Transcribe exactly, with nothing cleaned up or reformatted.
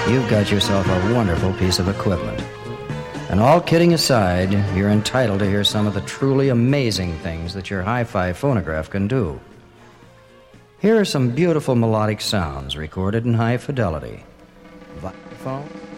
you've got yourself a wonderful piece of equipment. And all kidding aside, you're entitled to hear some of the truly amazing things that your hi-fi phonograph can do. Here are some beautiful melodic sounds recorded in high fidelity. Vibraphone.